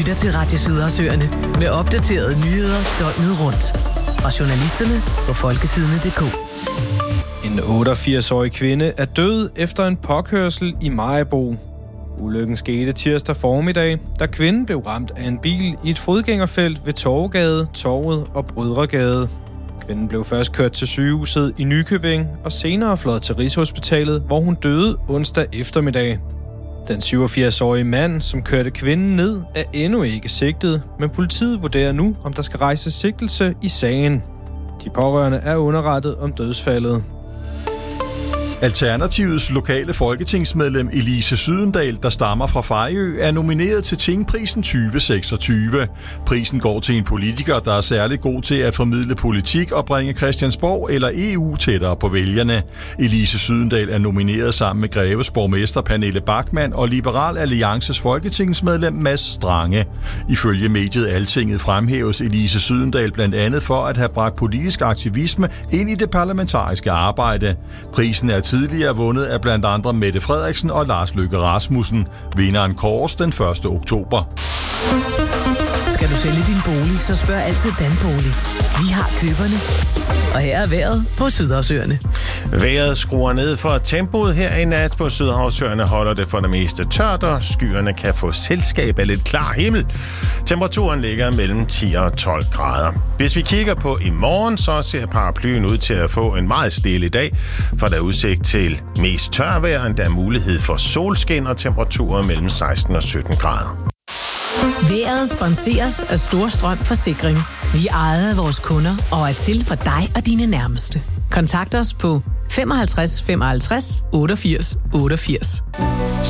lytter til Radio Sydersøerne med opdaterede nyheder døgnet rundt. Fra journalisterne på folkesidene.dk. En 88-årig kvinde er død efter en påkørsel i Maribo. Ulykken skete tirsdag formiddag, da kvinden blev ramt af en bil i et fodgængerfelt ved Torvegade, Torvet og Brødregade. Kvinden blev først kørt til sygehuset i Nykøbing og senere fløjet til Rigshospitalet, hvor hun døde onsdag eftermiddag. Den 87-årige mand, som kørte kvinden ned, er endnu ikke sigtet, men politiet vurderer nu, om der skal rejses sigtelse i sagen. De pårørende er underrettet om dødsfaldet. Alternativets lokale folketingsmedlem Elise Sydendal, der stammer fra Fejø, er nomineret til Tingprisen 2026. Prisen går til en politiker, der er særlig god til at formidle politik og bringe Christiansborg eller EU tættere på vælgerne. Elise Sydendal er nomineret sammen med Greves borgmester Pernille Bachmann og Liberal Alliances folketingsmedlem Mads Strange. Ifølge mediet Altinget fremhæves Elise Sydendal blandt andet for at have bragt politisk aktivisme ind i det parlamentariske arbejde. Prisen er tidligere vundet af blandt andre Mette Frederiksen og Lars Løkke Rasmussen. Vinderen kåres den 1. oktober. Skal du sælge din bolig, så spørg altid Danbolig. Vi har køberne. Og her er vejret på Sydhavsøerne. Vejret skruer ned for tempoet her i nat. På Sydhavsøerne holder det for det meste tørt, og skyerne kan få selskab af lidt klar himmel. Temperaturen ligger mellem 10 og 12 grader. Hvis vi kigger på i morgen, så ser paraplyen ud til at få en meget stille dag, for der er udsigt til mest tørvejr, end der er mulighed for solskin og temperaturer mellem 16 og 17 grader. Vejret sponseres af Storstrøm Forsikring. Vi ejer vores kunder og er til for dig og dine nærmeste. Kontakt os på 55 55 88 88.